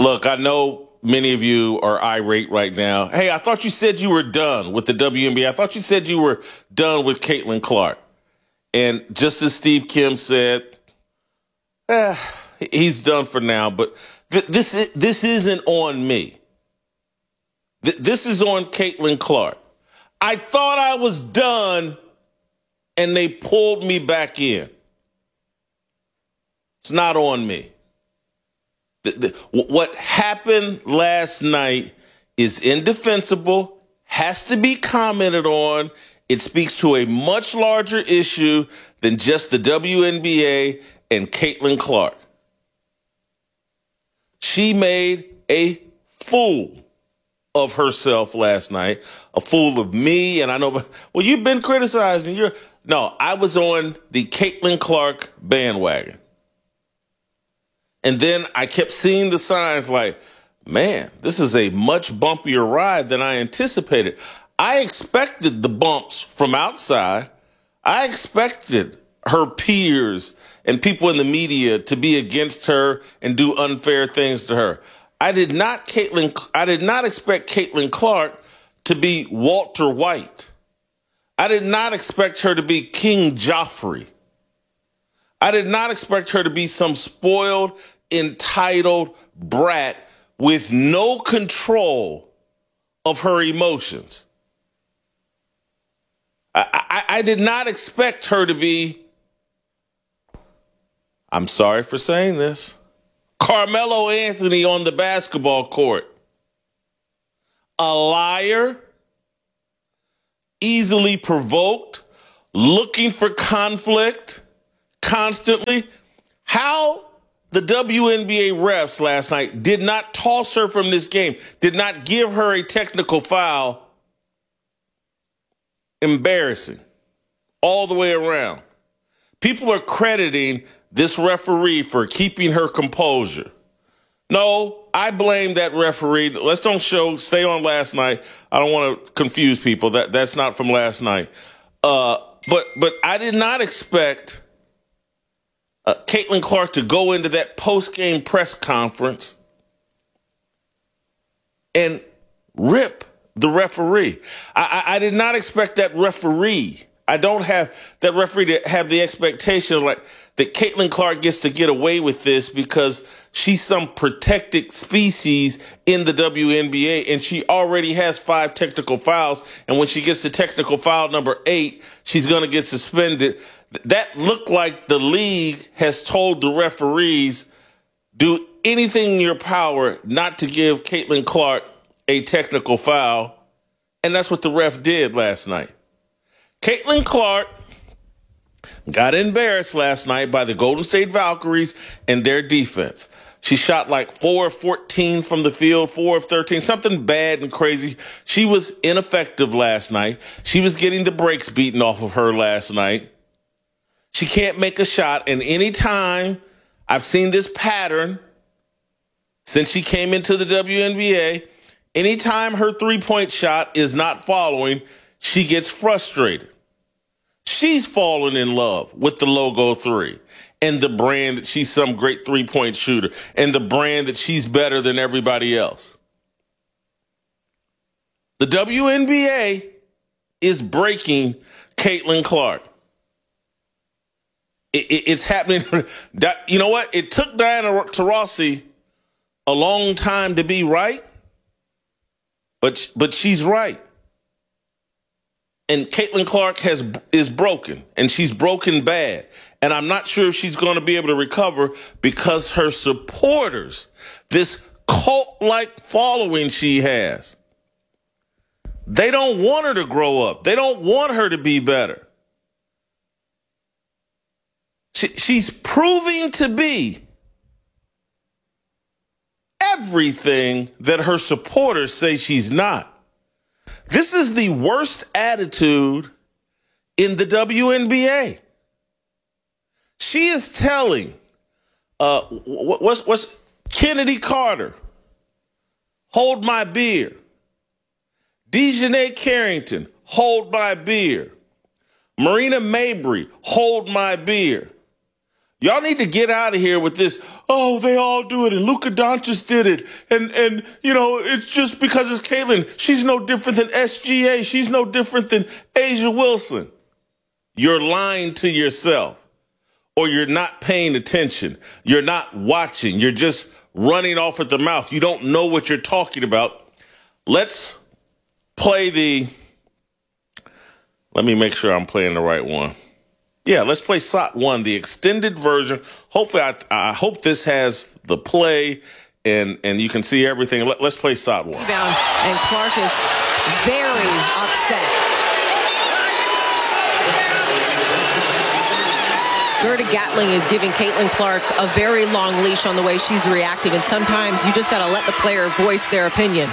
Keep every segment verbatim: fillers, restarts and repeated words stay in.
Look, I know many of you are irate right now. Hey, I thought you said you were done with the W N B A. I thought you said you were done with Caitlin Clark. And just as Steve Kim said, eh, he's done for now. But th- this, is, this isn't on me. Th- this is on Caitlin Clark. I thought I was done, and they pulled me back in. It's not on me. The, the, what happened last night is indefensible, has to be commented on. It speaks to a much larger issue than just the W N B A and Caitlin Clark. She made a fool of herself last night, a fool of me, and I know, well, you've been criticized, and you're, no, I was on the Caitlin Clark bandwagon. And then I kept seeing the signs like, man, this is a much bumpier ride than I anticipated. I expected the bumps from outside. I expected her peers and people in the media to be against her and do unfair things to her. I did not Caitlin, I did not expect Caitlin Clark to be Walter White. I did not expect her to be King Joffrey. I did not expect her to be some spoiled, entitled brat with no control of her emotions. I, I, I did not expect her to be, I'm sorry for saying this, Carmelo Anthony on the basketball court. A liar, easily provoked, looking for conflict constantly. How the W N B A refs last night did not toss her from this game, did not give her a technical foul. Embarrassing. All the way around. People are crediting this referee for keeping her composure. No, I blame that referee. Let's don't show, stay on last night. I don't want to confuse people. That That's not from last night. Uh, but, but I did not expect Uh, Caitlin Clark to go into that post-game press conference and rip the referee. I, I, I did not expect that referee. I don't have that referee to have the expectation like that Caitlin Clark gets to get away with this because she's some protected species in the W N B A and she already has five technical fouls. And when she gets to technical foul number eight, she's going to get suspended. That looked like the league has told the referees, do anything in your power not to give Caitlin Clark a technical foul. And that's what the ref did last night. Caitlin Clark got embarrassed last night by the Golden State Valkyries and their defense. She shot like four of fourteen from the field, four of thirteen, something bad and crazy. She was ineffective last night. She was getting the brakes beaten off of her last night. She can't make a shot. And anytime I've seen this pattern since she came into the W N B A, anytime her three-point shot is not following, she gets frustrated. She's fallen in love with the logo three and the brand that she's some great three-point shooter and the brand that she's better than everybody else. The W N B A is breaking Caitlin Clark. It, it, it's happening. You know what? It took Diana Taurasi a long time to be right, but but she's right. And Caitlin Clark has is broken, and she's broken bad. And I'm not sure if she's going to be able to recover because her supporters, this cult-like following she has, they don't want her to grow up. They don't want her to be better. She, she's proving to be everything that her supporters say she's not. This is the worst attitude in the W N B A. She is telling, uh, what's, what's Kennedy Carter, hold my beer. Dejanay Carrington, hold my beer. Marina Mabrey, hold my beer. Y'all need to get out of here with this. Oh, they all do it, and Luka Doncic did it, and and you know it's just because it's Caitlin. She's no different than S G A. She's no different than A'ja Wilson. You're lying to yourself, or you're not paying attention. You're not watching. You're just running off at the mouth. You don't know what you're talking about. Let's play the. Let me make sure I'm playing the right one. Yeah, let's play S O T one, the extended version. Hopefully, I, I hope this has the play and and you can see everything. Let, let's play S O T one. Rebound, and Clark is very upset. Gerda Gatling is giving Caitlin Clark a very long leash on the way she's reacting, and sometimes you just got to let the player voice their opinion.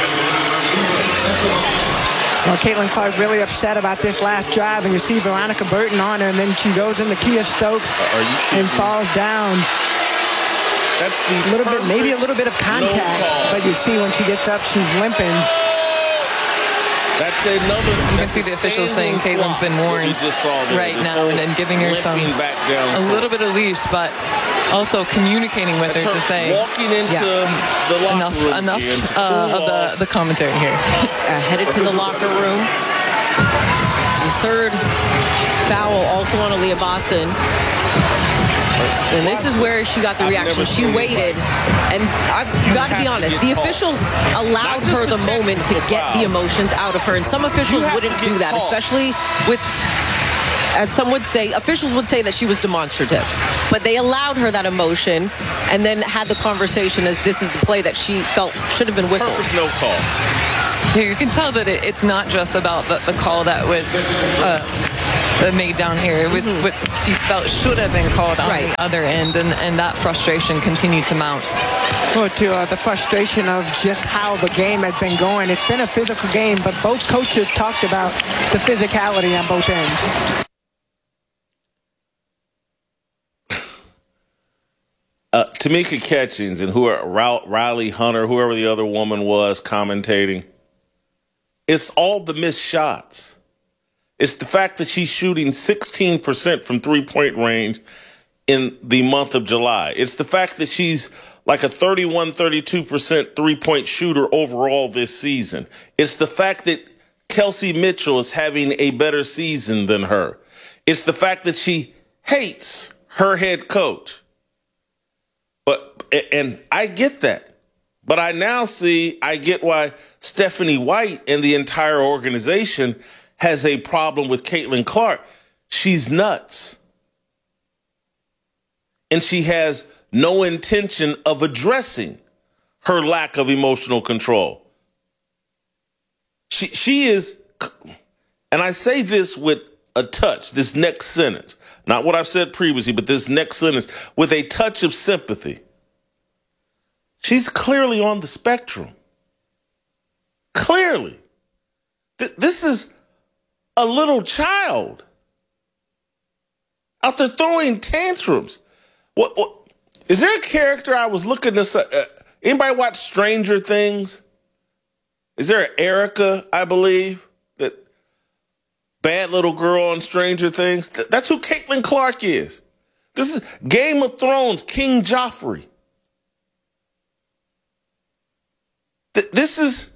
Well, Caitlin Clark really upset about this last drive, and you see Veronica Burton on her, and then she goes into Kia Stokes and falls down. That's the a little bit, maybe a little bit of contact, no, but you see when she gets up, she's limping. That's another. You can see the officials saying Caitlin's been warned right now, and, and giving her some a little bit of leash, but also communicating with her, her to say walking into yeah. the locker enough, room enough uh, of the, the commentary here. Uh, headed to the locker room. The third foul also on Aaliyah Boston. And this is where she got the reaction. She waited, and I've got to be honest, the officials allowed her the moment to get the emotions out of her, and some officials wouldn't do that, especially with, as some would say, officials would say that she was demonstrative, but they allowed her that emotion and then had the conversation as this is the play that she felt should have been whistled. Perfect no call. You can tell that it, it's not just about the, the call that was uh, made down here. It was mm-hmm. what she felt should have been called on right. the other end, and, and that frustration continued to mount. Well, to uh, the frustration of just how the game has been going. It's been a physical game, but both coaches talked about the physicality on both ends. Uh, Tamika Catchings and who are Riley Hunter, whoever the other woman was commentating. It's all the missed shots. It's the fact that she's shooting sixteen percent from three-point range in the month of July. It's the fact that she's like a thirty-one, thirty-two percent three-point shooter overall this season. It's the fact that Kelsey Mitchell is having a better season than her. It's the fact that she hates her head coach. But, and I get that. But I now see, I get why Stephanie White and the entire organization has a problem with Caitlin Clark. She's nuts. And she has no intention of addressing her lack of emotional control. She, she is, and I say this with a touch, this next sentence, not what I've said previously, but this next sentence, with a touch of sympathy. She's clearly on the spectrum. Clearly. Th- this is a little child out there throwing tantrums. What, what is there a character I was looking this uh, anybody watch Stranger Things? Is there an Erica, I believe, that bad little girl on Stranger Things? Th- that's who Caitlin Clark is. This is Game of Thrones, King Joffrey. Th- this is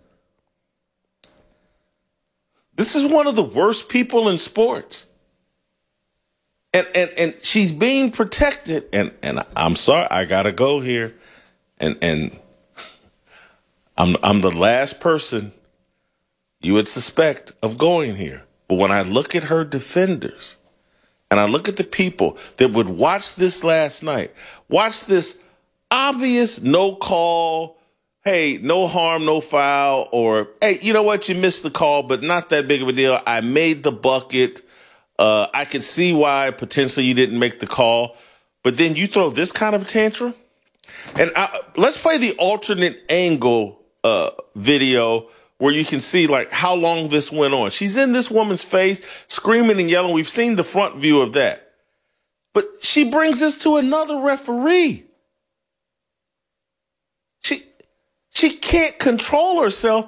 This is one of the worst people in sports. And and and she's being protected. And and I'm sorry, I gotta go here. And and I'm I'm the last person you would suspect of going here. But when I look at her defenders, and I look at the people that would watch this last night, watch this obvious no call, hey, no harm, no foul, or, hey, you know what, you missed the call, but not that big of a deal. I made the bucket. Uh, I could see why potentially you didn't make the call. But then you throw this kind of tantrum? And I, let's play the alternate angle uh, video where you can see, like, how long this went on. She's in this woman's face, screaming and yelling. We've seen the front view of that. But she brings this to another referee. She... She can't control herself.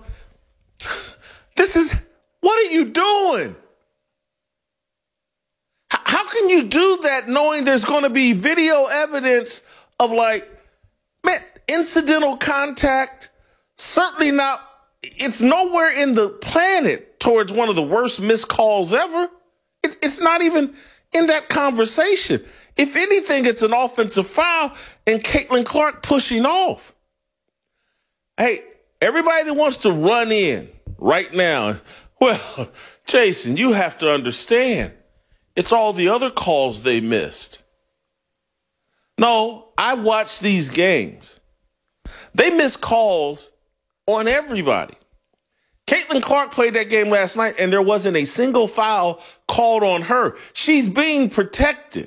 This is, what are you doing? How, how can you do that knowing there's going to be video evidence of, like, man, incidental contact? Certainly not. It's nowhere in the planet towards one of the worst missed calls ever. It, it's not even in that conversation. If anything, it's an offensive foul and Caitlin Clark pushing off. Hey, everybody that wants to run in right now, well, Jason, you have to understand, it's all the other calls they missed. No, I watch these games. They miss calls on everybody. Caitlin Clark played that game last night, and there wasn't a single foul called on her. She's being protected.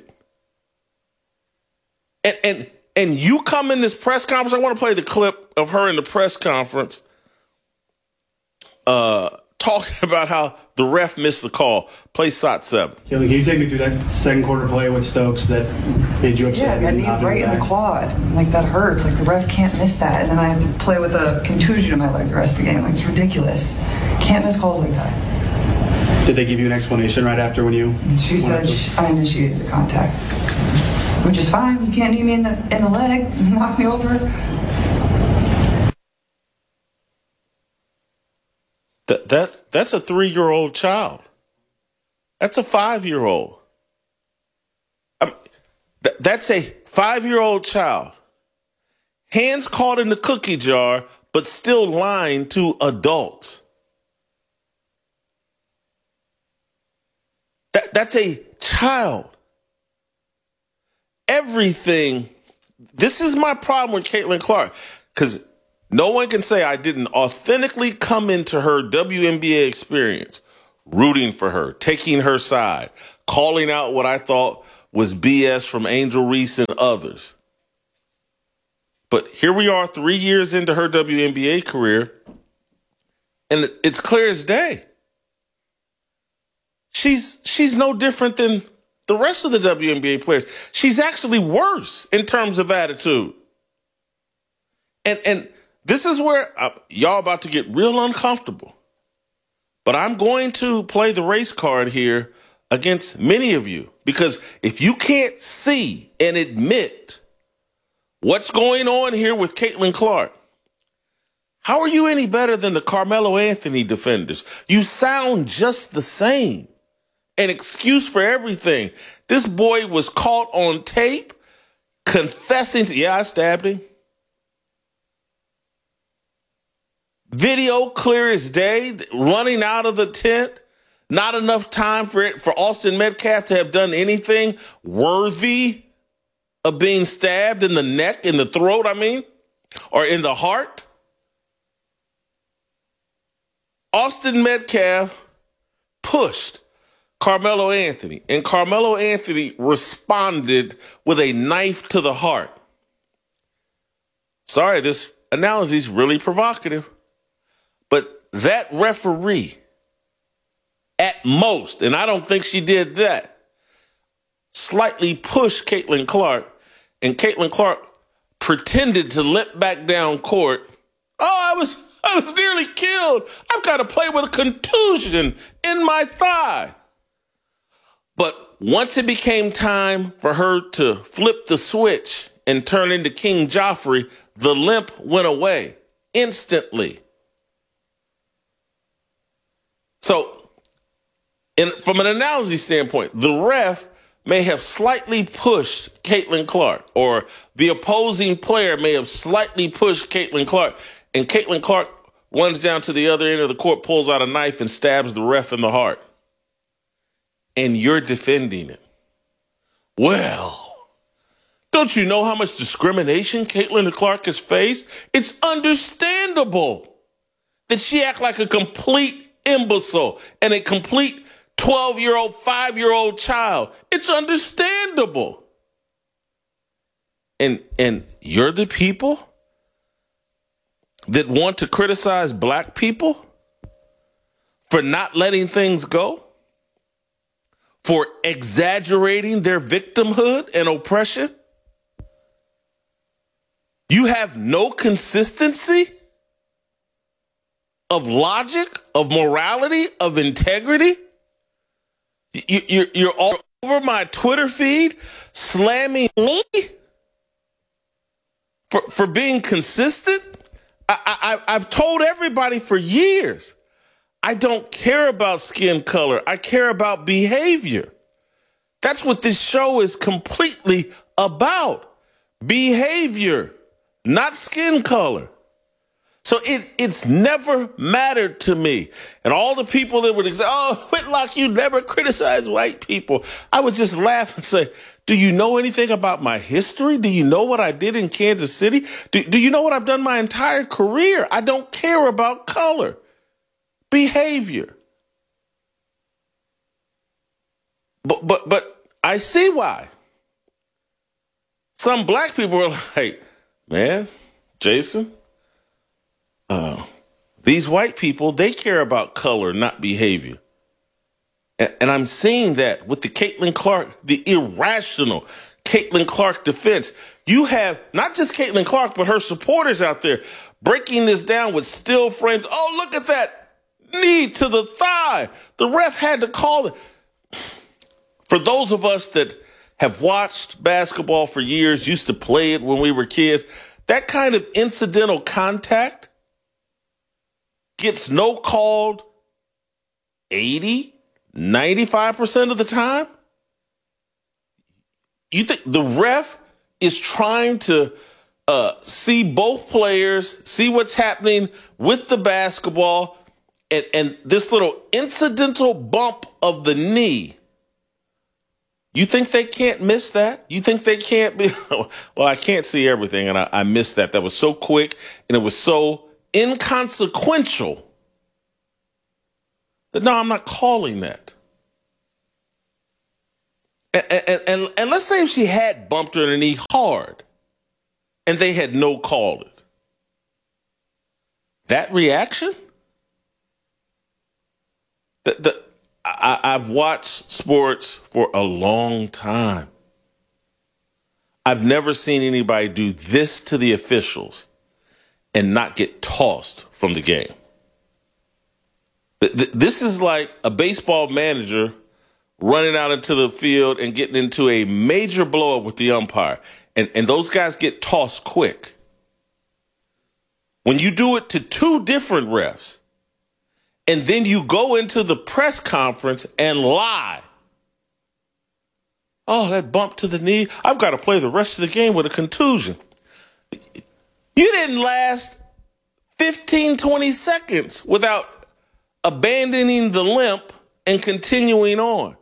And, and, and you come in this press conference. I want to play the clip of her in the press conference uh, talking about how the ref missed the call. Play S O T seven. Caitlin, can you take me through that second quarter play with Stokes that made you upset? Yeah, I got knee right in the quad. Like, that hurts. Like, the ref can't miss that. And then I have to play with a contusion in my leg the rest of the game. Like, it's ridiculous. Can't miss calls like that. Did they give you an explanation right after when you... She said she, I initiated the contact. Which is fine. You can't knee me in the, in the leg, knock me over. That, that, that's a three-year-old child. That's a five-year-old. I mean, th- that's a five-year-old child. Hands caught in the cookie jar, but still lying to adults. That, that's a child. Everything. This is my problem with Caitlin Clark, because no one can say I didn't authentically come into her W N B A experience rooting for her, taking her side, calling out what I thought was B S from Angel Reese and others. But here we are three years into her W N B A career, and it's clear as day. She's she's no different than the rest of the W N B A players. She's actually worse in terms of attitude. And and this is where uh, y'all about to get real uncomfortable. But I'm going to play the race card here against many of you. Because if you can't see and admit what's going on here with Caitlin Clark, how are you any better than the Carmelo Anthony defenders? You sound just the same. An excuse for everything. This boy was caught on tape confessing to, yeah, I stabbed him. Video clear as day, running out of the tent. Not enough time for it, for Austin Metcalf to have done anything worthy of being stabbed in the neck, in the throat, I mean, or in the heart. Austin Metcalf pushed Carmelo Anthony, and Carmelo Anthony responded with a knife to the heart. Sorry, this analogy is really provocative, but that referee, at most, and I don't think she did that, slightly pushed Caitlin Clark, and Caitlin Clark pretended to limp back down court. Oh, I was, I was nearly killed. I've got to play with a contusion in my thigh. But once it became time for her to flip the switch and turn into King Joffrey, the limp went away instantly. So, in, from an analogy standpoint, the ref may have slightly pushed Caitlin Clark, or the opposing player may have slightly pushed Caitlin Clark, and Caitlin Clark runs down to the other end of the court, pulls out a knife, and stabs the ref in the heart. And you're defending it. Well, don't you know how much discrimination Caitlin Clark has faced? It's understandable that she act like a complete imbecile and a complete twelve-year-old, five-year-old child. It's understandable. And, and you're the people that want to criticize black people for not letting things go? For exaggerating their victimhood and oppression? You have no consistency of logic, of morality, of integrity? You, you're, you're all over my Twitter feed slamming me for, for being consistent. I, I, I've told everybody for years, I don't care about skin color. I care about behavior. That's what this show is completely about. Behavior, not skin color. So it, it's never mattered to me. And all the people that would say, oh, Whitlock, you never criticize white people. I would just laugh and say, do you know anything about my history? Do you know what I did in Kansas City? Do, do you know what I've done my entire career? I don't care about color. Behavior. But, but, but I see why. Some black people are like, man, Jason, Uh, these white people, they care about color, not behavior. And, and I'm seeing that with the Caitlin Clark, the irrational Caitlin Clark defense. You have not just Caitlin Clark, but her supporters out there breaking this down with still frames. Oh, look at that knee to the thigh. The ref had to call it. For those of us that have watched basketball for years, used to play it when we were kids, that kind of incidental contact gets no called eighty, ninety-five percent of the time. You think the ref is trying to uh, see both players, see what's happening with the basketball, and, and this little incidental bump of the knee. You think they can't miss that? You think they can't be? Well, I can't see everything, and I, I missed that. That was so quick, and it was so inconsequential that no, I'm not calling that. And, and, and, and let's say if she had bumped her in the knee hard and they had no called it. That reaction? The, the, I, I've watched sports for a long time. I've never seen anybody do this to the officials and not get tossed from the game. This is like a baseball manager running out into the field and getting into a major blow-up with the umpire. And, and those guys get tossed quick. When you do it to two different refs, and then you go into the press conference and lie. Oh, that bump to the knee. I've got to play the rest of the game with a contusion. You didn't last fifteen, twenty seconds without abandoning the limp and continuing on.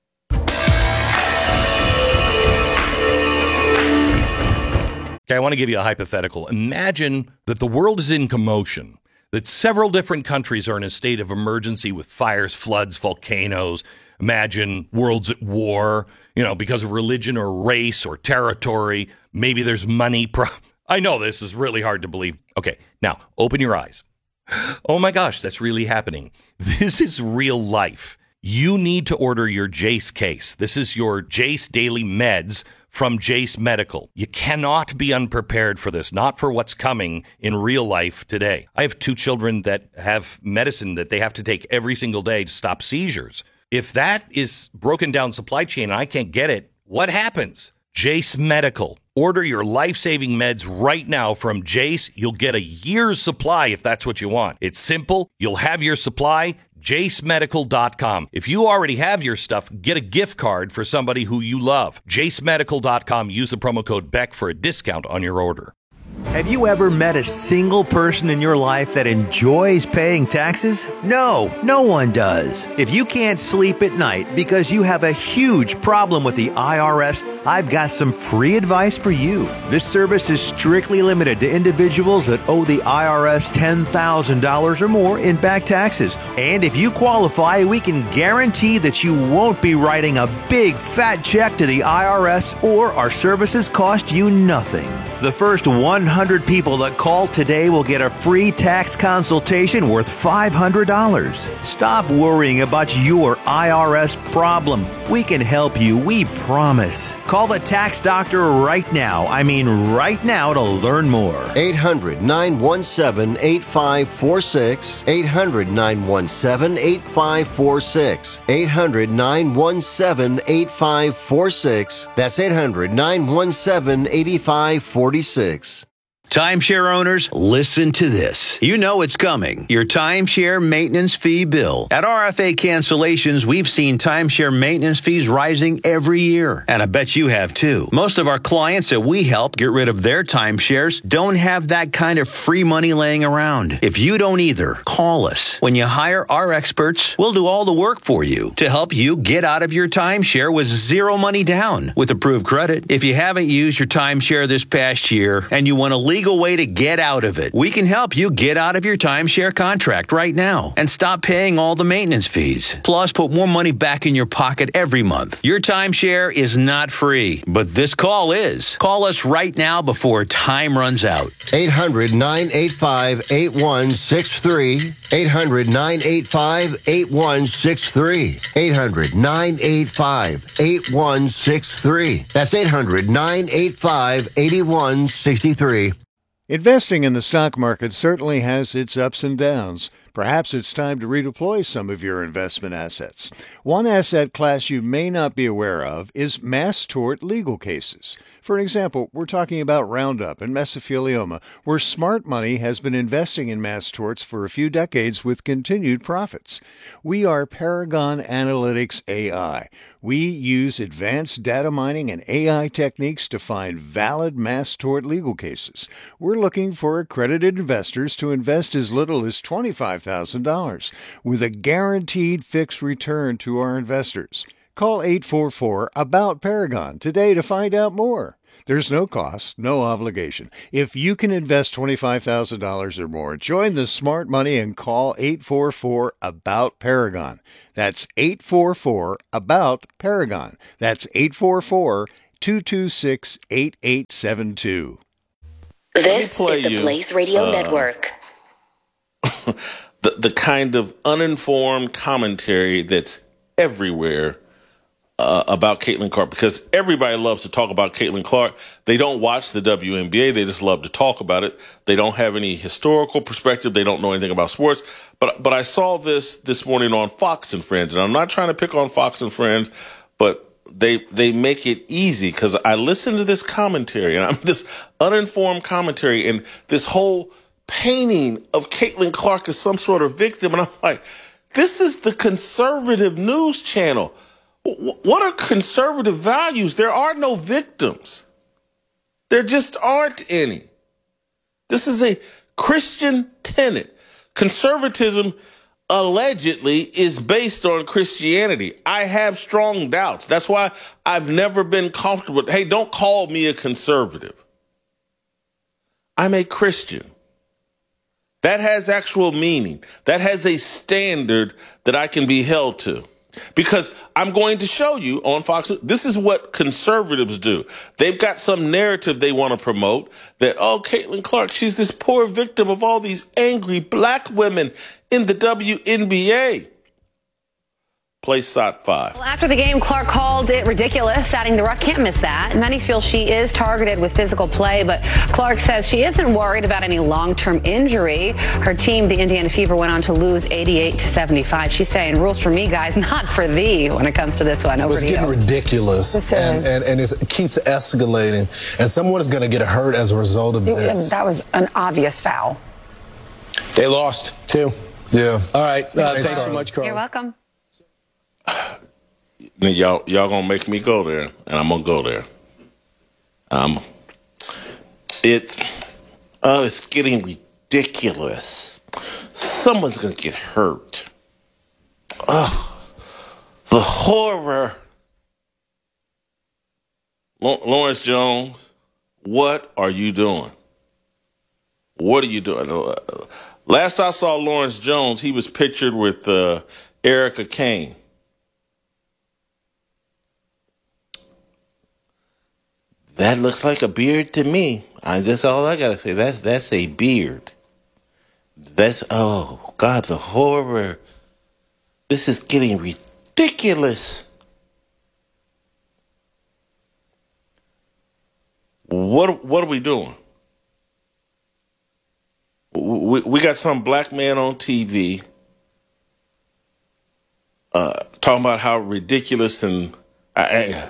Okay, I want to give you a hypothetical. Imagine that the world is in commotion, that several different countries are in a state of emergency with fires, floods, volcanoes. Imagine world's at war, you know, because of religion or race or territory. Maybe there's money. Pro- I know this is really hard to believe. Okay, now open your eyes. Oh my gosh, that's really happening. This is real life. You need to order your Jace case. This is your Jace Daily Meds from Jace Medical. You cannot be unprepared for this, not for what's coming in real life today. I have two children that have medicine that they have to take every single day to stop seizures. If that is broken down supply chain and I can't get it, what happens? Jace Medical. Order your life-saving meds right now from Jace. You'll get a year's supply if that's what you want. It's simple. You'll have your supply. jace medical dot com. If you already have your stuff, get a gift card for somebody who you love. jace medical dot com. Use the promo code Beck for a discount on your order. Have you ever met a single person in your life that enjoys paying taxes? No, no one does. If you can't sleep at night because you have a huge problem with the I R S, I've got some free advice for you. This service is strictly limited to individuals that owe the I R S ten thousand dollars or more in back taxes. And if you qualify, we can guarantee that you won't be writing a big fat check to the I R S, or our services cost you nothing. The first one hundred people that call today will get a free tax consultation worth five hundred dollars. Stop worrying about your I R S problem. We can help you, we promise. Call the Tax Doctor right now. I mean right now to learn more. eight hundred, nine one seven, eight five four six. eight hundred, nine one seven, eight five four six. eight hundred, nine one seven, eight five four six. That's eight hundred, nine one seven, eight five four six. Timeshare owners, listen to this. You know it's coming. Your timeshare maintenance fee bill. At R F A Cancellations, we've seen timeshare maintenance fees rising every year. And I bet you have too. Most of our clients that we help get rid of their timeshares don't have that kind of free money laying around. If you don't either, call us. When you hire our experts, we'll do all the work for you to help you get out of your timeshare with zero money down with approved credit. If you haven't used your timeshare this past year and you want to legal way to get out of it, we can help you get out of your timeshare contract right now and stop paying all the maintenance fees. Plus, put more money back in your pocket every month. Your timeshare is not free, but this call is. Call us right now before time runs out. eight hundred, nine eight five, eight one six three. eight hundred, nine eight five, eight one six three. eight hundred, nine eight five, eight one six three. That's eight hundred, nine eight five, eight one six three. Investing in the stock market certainly has its ups and downs. Perhaps it's time to redeploy some of your investment assets. One asset class you may not be aware of is mass tort legal cases. For example, we're talking about Roundup and mesothelioma, where smart money has been investing in mass torts for a few decades with continued profits. We are Paragon Analytics A I. We use advanced data mining and A I techniques to find valid mass tort legal cases. We're looking for accredited investors to invest as little as twenty-five thousand dollars with a guaranteed fixed return to our investors. Call eight four four, A B O U T, Paragon today to find out more. There's no cost, no obligation. If you can invest twenty-five thousand dollars or more, join the smart money and call eight four four, A B O U T, Paragon. That's eight four four, A B O U T, Paragon. That's eight four four, two two six, eight eight seven two. This is the you, Blaze Radio uh, Network. the the kind of uninformed commentary that's everywhere uh, about Caitlin Clark, because everybody loves to talk about Caitlin Clark. They don't watch the W N B A. They just love to talk about it. They don't have any historical perspective. They don't know anything about sports. But but I saw this this morning on Fox and Friends, and I'm not trying to pick on Fox and Friends, but they they make it easy because I listen to this commentary, and I'm this uninformed commentary, and this whole painting of Caitlin Clark as some sort of victim. And I'm like, this is the conservative news channel. W- what are conservative values? There are no victims. There just aren't any. This is a Christian tenet. Conservatism allegedly is based on Christianity. I have strong doubts. That's why I've never been comfortable. Hey, don't call me a conservative. I'm a Christian. That has actual meaning. That has a standard that I can be held to. Because I'm going to show you on Fox, this is what conservatives do. They've got some narrative they want to promote that, oh, Caitlin Clark, she's this poor victim of all these angry black women in the W N B A. Play S O T five. Well, after the game, Clark called it ridiculous, adding the Ruck can't miss that. Many feel she is targeted with physical play, but Clark says she isn't worried about any long-term injury. Her team, the Indiana Fever, went on to lose eighty-eight to seventy-five. She's saying, rules for me, guys, not for thee when it comes to this one. Over it's to getting you. ridiculous, This and, is. and, and it's, it keeps escalating, and someone is going to get hurt as a result of this. That was an obvious foul. They lost, too. Yeah. All right. Uh, Thanks, thanks so much, Carl. You're welcome. Y'all, y'all gonna make me go there, and I'm gonna go there. Um, it's, oh, it's getting ridiculous. Someone's gonna get hurt. Oh, the horror. Lawrence Jones, what are you doing? What are you doing? Last I saw Lawrence Jones, he was pictured with uh, Erica Kane. That looks like a beard to me. I, that's all I gotta say. That's that's a beard. That's, oh, God, the horror. This is getting ridiculous. What what are we doing? We, we got some black man on T V uh, talking about how ridiculous and I,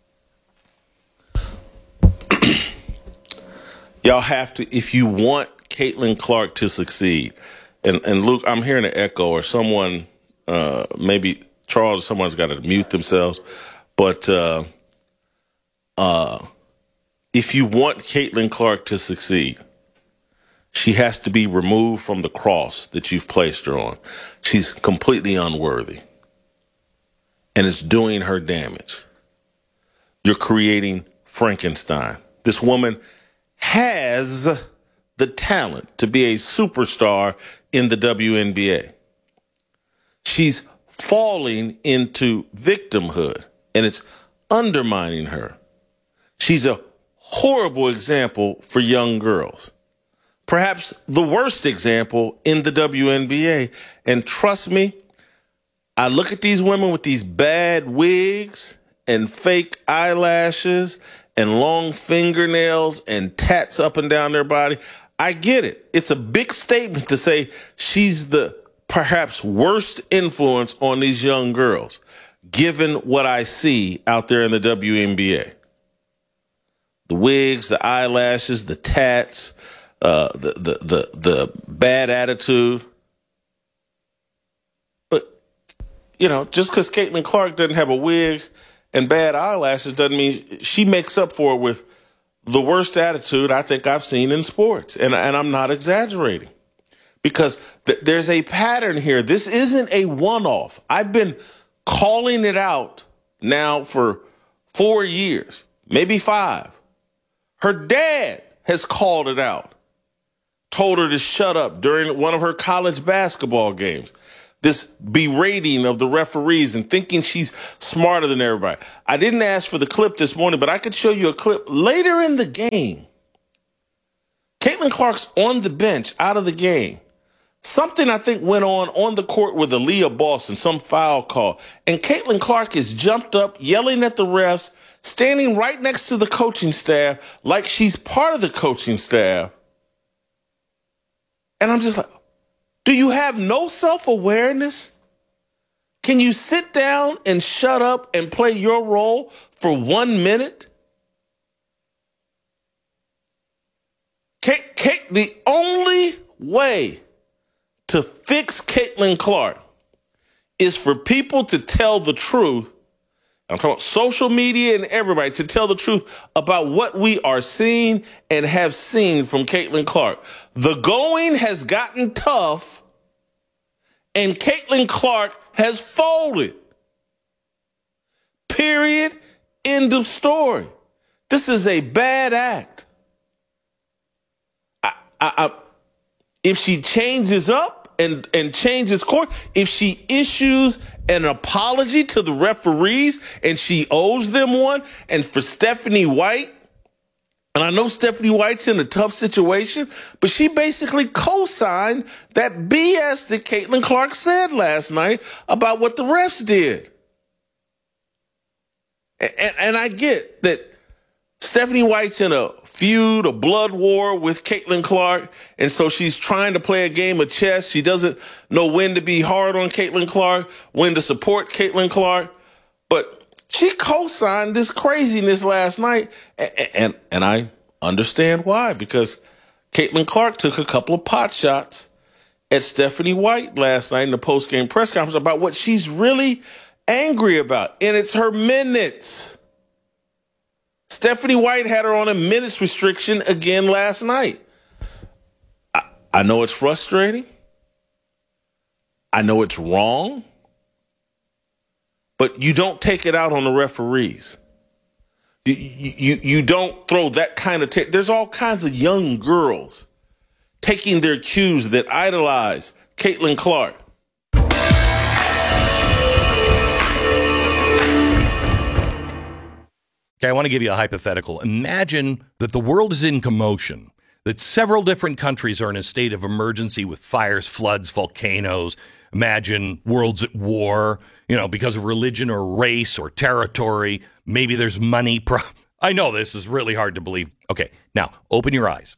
I, y'all have to, if you want Caitlin Clark to succeed, and, and Luke, I'm hearing an echo or someone, uh, maybe Charles or someone's got to mute themselves, but uh, uh, if you want Caitlin Clark to succeed, she has to be removed from the cross that you've placed her on. She's completely unworthy. And it's doing her damage. You're creating Frankenstein. This woman has the talent to be a superstar in the W N B A. She's falling into victimhood, and it's undermining her. She's a horrible example for young girls. Perhaps the worst example in the W N B A. And trust me, I look at these women with these bad wigs and fake eyelashes and long fingernails and tats up and down their body. I get it. It's a big statement to say she's the perhaps worst influence on these young girls, given what I see out there in the W N B A. The wigs, the eyelashes, the tats, Uh, the, the, the, the bad attitude. But, you know, just because Caitlin Clark doesn't have a wig and bad eyelashes doesn't mean she makes up for it with the worst attitude I think I've seen in sports. And, and I'm not exaggerating, because th- there's a pattern here. This isn't a one-off. I've been calling it out now for four years, maybe five. Her dad has called it out. Told her to shut up during one of her college basketball games. This berating of the referees and thinking she's smarter than everybody. I didn't ask for the clip this morning, but I could show you a clip later in the game. Caitlin Clark's on the bench, out of the game. Something I think went on on the court with Aaliyah Boston, some foul call. And Caitlin Clark is jumped up, yelling at the refs, standing right next to the coaching staff like she's part of the coaching staff. And I'm just like, do you have no self-awareness? Can you sit down and shut up and play your role for one minute? Kate, Kate, the only way to fix Caitlin Clark is for people to tell the truth. I'm talking about social media and everybody to tell the truth about what we are seeing and have seen from Caitlin Clark. The going has gotten tough, and Caitlin Clark has folded. Period. End of story. This is a bad act. I, I, I, if she changes up, And, and changes court, if she issues an apology to the referees, and she owes them one, and for Stephanie White, and I know Stephanie White's in a tough situation, but she basically co-signed that B S that Caitlin Clark said last night about what the refs did. And, and, and I get that Stephanie White's in a feud, a blood war with Caitlin Clark, and so she's trying to play a game of chess. She doesn't know when to be hard on Caitlin Clark, when to support Caitlin Clark, but she co-signed this craziness last night, and, and, and I understand why, because Caitlin Clark took a couple of pot shots at Stephanie White last night in the post-game press conference about what she's really angry about, and it's her minutes. Stephanie White had her on a minutes restriction again last night. I, I know it's frustrating. I know it's wrong. But you don't take it out on the referees. You, you, you don't throw that kind of... T- There's all kinds of young girls taking their cues that idolize Caitlin Clark. Okay, I want to give you a hypothetical. Imagine that the world is in commotion, that several different countries are in a state of emergency with fires, floods, volcanoes. Imagine worlds at war, you know, because of religion or race or territory. Maybe there's money pro- I know this is really hard to believe. Okay, now open your eyes.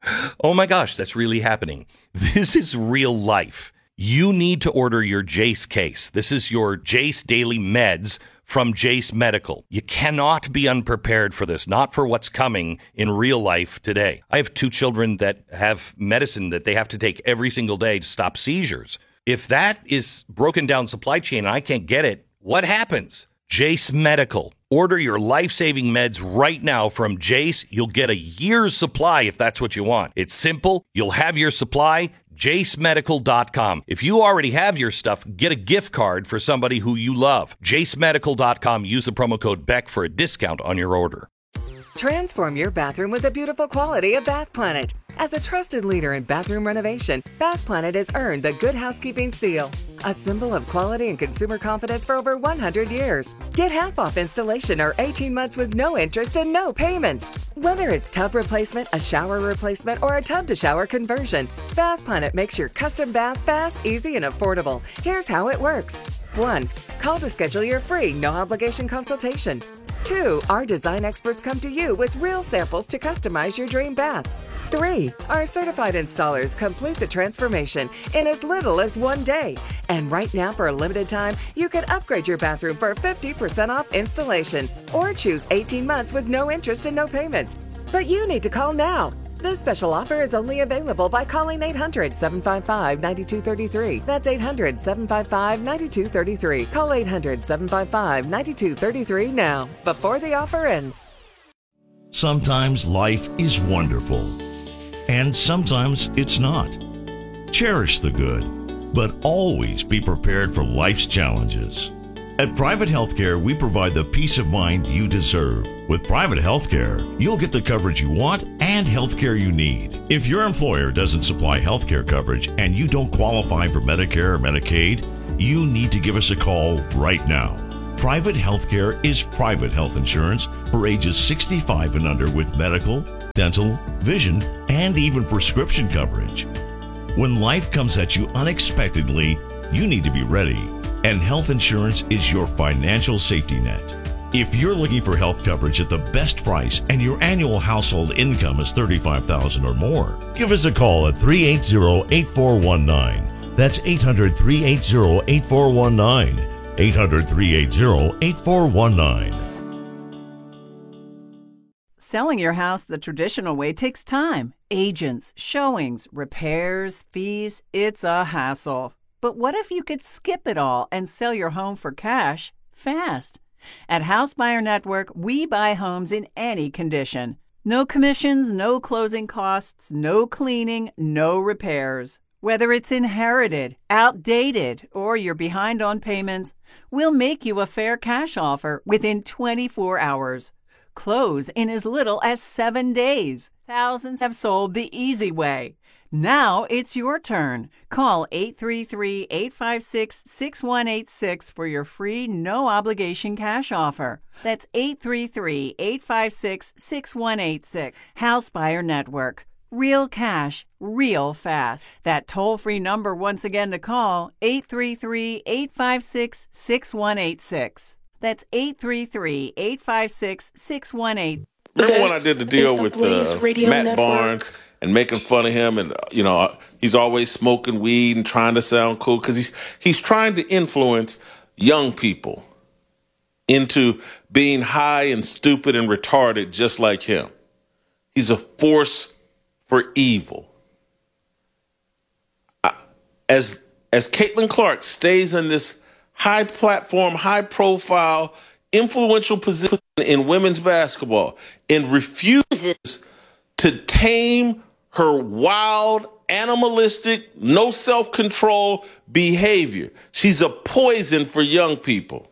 Oh my gosh, that's really happening. This is real life. You need to order your Jace case. This is your Jace Daily Meds from Jace Medical. You cannot be unprepared for this, not for what's coming in real life today. I have two children that have medicine that they have to take every single day to stop seizures. If that is broken down supply chain and I can't get it, what happens? Jace Medical. Order your life-saving meds right now from Jace. You'll get a year's supply if that's what you want. It's simple. You'll have your supply. jace medical dot com. If you already have your stuff, get a gift card for somebody who you love. jace medical dot com. Use the promo code Beck for a discount on your order. Transform your bathroom with the beautiful quality of Bath Planet. As a trusted leader in bathroom renovation, Bath Planet has earned the Good Housekeeping seal, a symbol of quality and consumer confidence for over one hundred years. Get half off installation or eighteen months with no interest and no payments. Whether it's tub replacement, a shower replacement, or a tub-to-shower conversion, Bath Planet makes your custom bath fast, easy, and affordable. Here's how it works. one. Call to schedule your free, no-obligation consultation. two. Our design experts come to you with real samples to customize your dream bath. three. Our certified installers complete the transformation in as little as one day. And right now, for a limited time, you can upgrade your bathroom for fifty percent off installation or choose eighteen months with no interest and no payments. But you need to call now. This special offer is only available by calling eight hundred, seven five five, nine two three three. That's eight hundred, seven five five, nine two three three. Call eight hundred, seven five five, nine two three three now, before the offer ends. Sometimes life is wonderful, and sometimes it's not. Cherish the good, but always be prepared for life's challenges. At Private Healthcare, we provide the peace of mind you deserve. With Private Healthcare, you'll get the coverage you want and healthcare you need. If your employer doesn't supply healthcare coverage and you don't qualify for Medicare or Medicaid, you need to give us a call right now. Private Healthcare is private health insurance for ages sixty-five and under with medical, dental, vision, and even prescription coverage. When life comes at you unexpectedly, you need to be ready. And health insurance is your financial safety net. If you're looking for health coverage at the best price and your annual household income is thirty-five thousand dollars or more, give us a call at three eight zero, eight four one nine. That's eight hundred, three eight zero, eight four one nine. eight hundred, three eight zero, eight four one nine. Selling your house the traditional way takes time. Agents, showings, repairs, fees. It's a hassle. But what if you could skip it all and sell your home for cash fast? At House Buyer Network, we buy homes in any condition. No commissions, no closing costs, no cleaning, no repairs. Whether it's inherited, outdated, or you're behind on payments, we'll make you a fair cash offer within twenty-four hours. Close in as little as seven days. Thousands have sold the easy way. Now it's your turn. Call eight three three, eight five six, six one eight six for your free no-obligation cash offer. That's eight three three, eight five six, six one eight six. House Buyer Network. Real cash, real fast. That toll-free number once again to call, eight three three, eight five six, six one eight six. That's eight three three, eight five six, six one eight six. Remember when I did the deal the with uh, Matt Network. Barnes and making fun of him, and you know he's always smoking weed and trying to sound cool because he's he's trying to influence young people into being high and stupid and retarded just like him. He's a force for evil. As as Caitlin Clark stays in this high platform, high profile, influential position in women's basketball and refuses to tame her wild, animalistic, no self-control behavior. She's a poison for young people.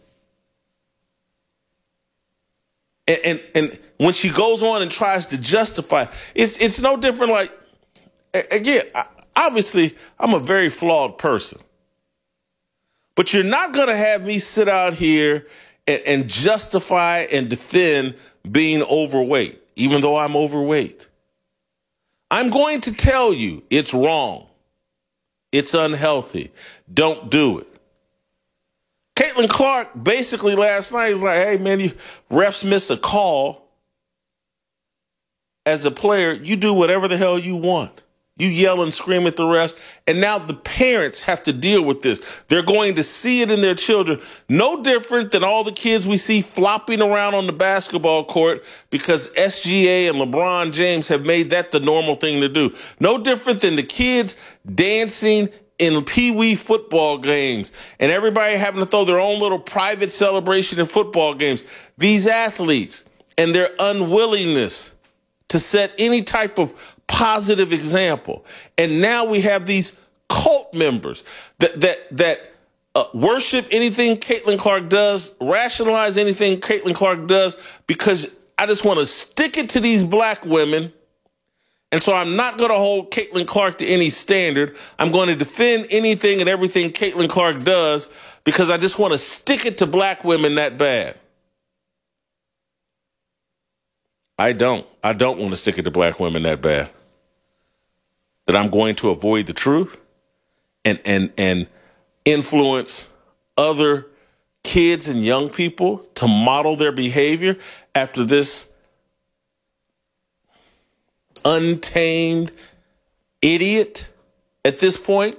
And, and, and when she goes on and tries to justify, it's, it's no different. Like, again, obviously, I'm a very flawed person. But you're not going to have me sit out here and, and justify and defend being overweight, even though I'm overweight. I'm going to tell you it's wrong. It's unhealthy. Don't do it. Caitlin Clark basically last night was like, hey, man, you refs miss a call. as a player, you do whatever the hell you want. You yell and scream at the refs, and now the parents have to deal with this. They're going to see it in their children. No different than all the kids we see flopping around on the basketball court because S G A and LeBron James have made that the normal thing to do. No different than the kids dancing in Pee-wee football games and everybody having to throw their own little private celebration in football games. These athletes and their unwillingness to set any type of positive example. And now we have these cult members that that that uh, worship anything Caitlin Clark does, rationalize anything Caitlin Clark does, because I just want to stick it to these black women. And so I'm not going to hold Caitlin Clark to any standard. I'm going to defend anything and everything Caitlin Clark does because I just want to stick it to black women that bad. I don't. I don't want to stick it to black women that bad. That I'm going to avoid the truth and and and influence other kids and young people to model their behavior after this untamed idiot at this point.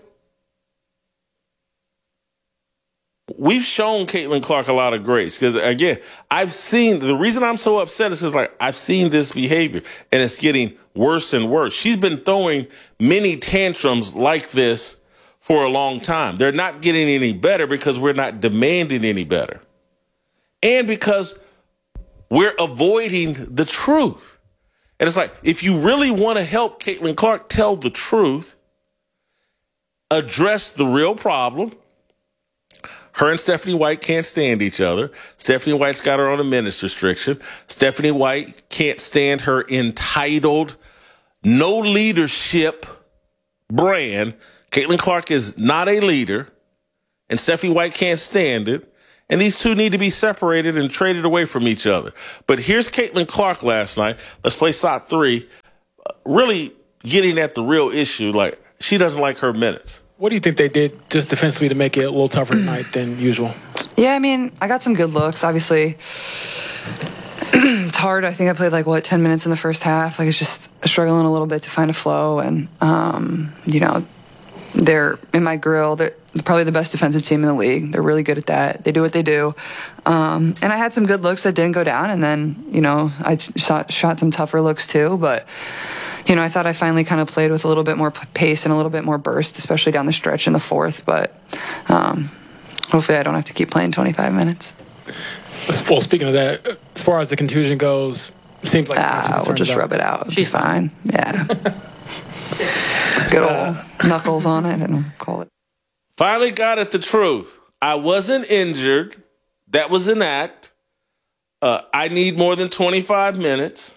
We've shown Caitlin Clark a lot of grace because, again, I've seen the reason I'm so upset is because, like, I've seen this behavior and it's getting worse and worse. She's been throwing many tantrums like this for a long time. They're not getting any better because we're not demanding any better. And because we're avoiding the truth. And it's like, if you really want to help Caitlin Clark tell the truth, address the real problem. Her and Stephanie White can't stand each other. Stephanie White's got her on a minutes restriction. Stephanie White can't stand her entitled, no leadership brand. Caitlin Clark is not a leader, and Stephanie White can't stand it. And these two need to be separated and traded away from each other. But here's Caitlin Clark last night. Let's play S O T three. Really getting at the real issue. Like, she doesn't like her minutes. What do you think they did just defensively to make it a little tougher tonight than usual? Yeah, I mean, I got some good looks. Obviously, it's hard. I think I played like, what, ten minutes in the first half. Like, it's just struggling a little bit to find a flow. And, um, you know, they're in my grill. They're probably the best defensive team in the league. They're really good at that. They do what they do. Um, and I had some good looks that didn't go down. And then, you know, I shot, shot some tougher looks too. But, you know, I thought I finally kind of played with a little bit more pace and a little bit more burst, especially down the stretch in the fourth. But um, hopefully I don't have to keep playing twenty-five minutes. Well, speaking of that, as far as the contusion goes, it seems like ah, we'll just rub it out. She's fine. Yeah. Good old knuckles on it and call it. Finally got at the truth. I wasn't injured. That was an act. Uh, I need more than twenty-five minutes.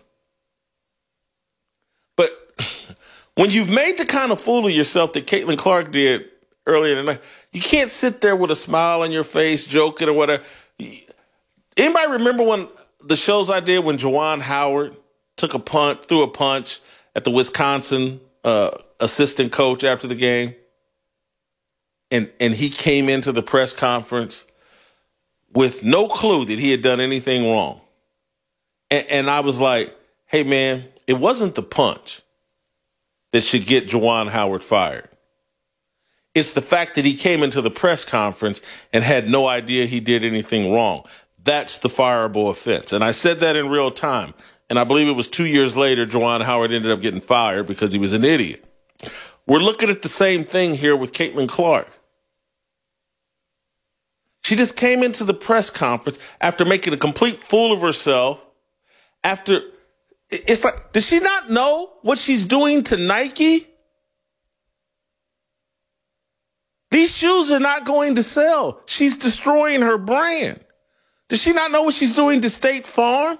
But when you've made the kind of fool of yourself that Caitlin Clark did earlier in the night, you can't sit there with a smile on your face, joking or whatever. Anybody remember when the shows I did when Juwan Howard took a punt, threw a punch at the Wisconsin uh, assistant coach after the game? And and he came into the press conference with no clue that he had done anything wrong. And, and I was like, hey, man, it wasn't the punch that should get Juwan Howard fired. It's the fact that he came into the press conference and had no idea he did anything wrong. That's the fireable offense. And I said that in real time. And I believe it was two years later, Juwan Howard ended up getting fired because he was an idiot. We're looking at the same thing here with Caitlin Clark. She just came into the press conference after making a complete fool of herself. After, it's like, does she not know what she's doing to Nike? These shoes are not going to sell. She's destroying her brand. Does she not know what she's doing to State Farm?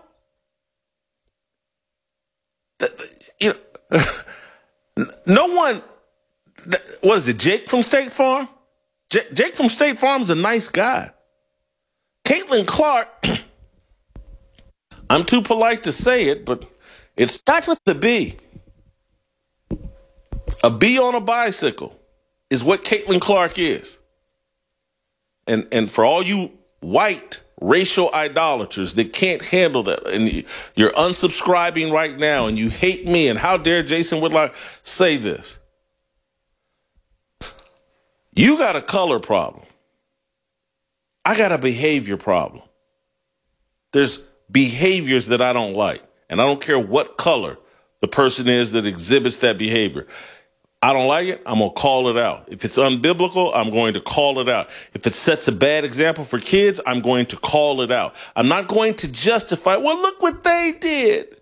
You know, no one, what is it, Jake from State Farm? J- Jake from State Farm is a nice guy. Caitlin Clark, I'm too polite to say it, but it starts with a B. A B on a bicycle is what Caitlin Clark is. And and for all you white racial idolaters that can't handle that. And you're unsubscribing right now and you hate me. And how dare Jason Whitlock say this? You got a color problem. I got a behavior problem. There's behaviors that I don't like. And I don't care what color the person is that exhibits that behavior. I don't like it, I'm going to call it out. If it's unbiblical, I'm going to call it out. If it sets a bad example for kids, I'm going to call it out. I'm not going to justify, well, look what they did.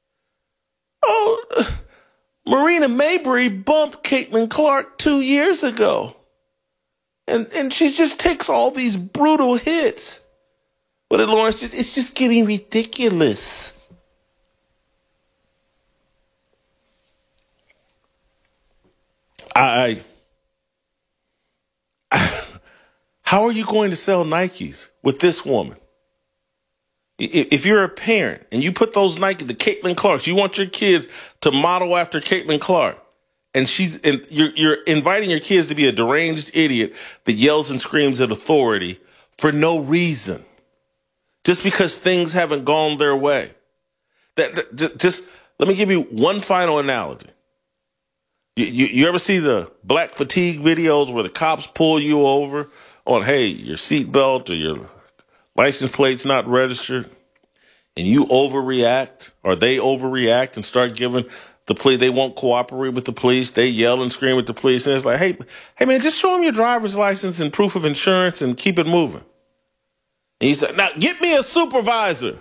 Oh, Marina Mayberry bumped Caitlin Clark two years ago. And and she just takes all these brutal hits. But at Lawrence, it's just getting ridiculous. I, I, how are you going to sell Nikes with this woman? If you're a parent and you put those Nike, the Caitlin Clarks, you want your kids to model after Caitlin Clark, and she's and you're, you're inviting your kids to be a deranged idiot that yells and screams at authority for no reason, just because things haven't gone their way. That, that just let me give you one final analogy. You, you, you ever see the black fatigue videos where the cops pull you over on, hey, your seatbelt or your license plate's not registered, and you overreact, or they overreact and start giving the police, they won't cooperate with the police, they yell and scream at the police, and it's like, hey, hey man, just show them your driver's license and proof of insurance and keep it moving. And you say, now get me a supervisor.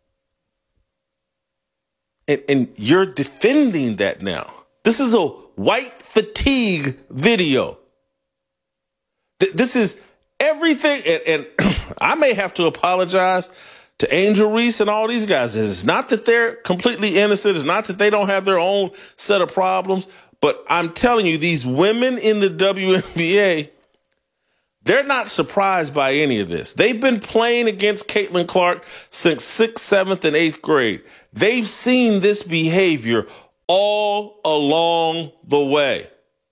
And, and you're defending that now. This is a white fatigue video. Th- this is everything. And, and I may have to apologize to Angel Reese and all these guys. It's not that they're completely innocent. It's not that they don't have their own set of problems. But I'm telling you, these women in the W N B A, they're not surprised by any of this. They've been playing against Caitlin Clark since sixth, seventh, and eighth grade. They've seen this behavior all along the way.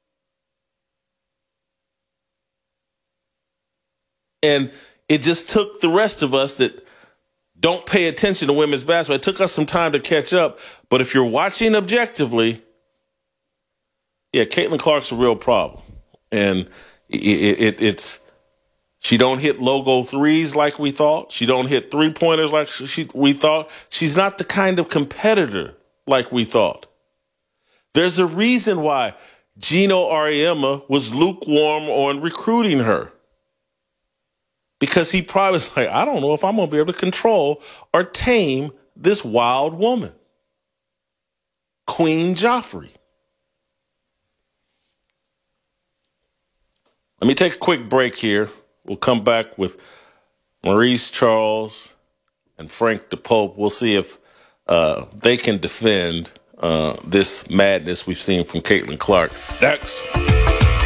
And it just took the rest of us that don't pay attention to women's basketball. It took us some time to catch up. But if you're watching objectively, yeah, Caitlin Clark's a real problem. And it, it, it's, she don't hit logo threes like we thought. She don't hit three-pointers like she, we thought. She's not the kind of competitor like we thought. There's a reason why Gino Auriemma was lukewarm on recruiting her. Because he probably was like, I don't know if I'm going to be able to control or tame this wild woman. Queen Joffrey. Let me take a quick break here. We'll come back with Maurice Charles and Frank DePope. We'll see if uh, they can defend uh, this madness we've seen from Caitlin Clark. Next.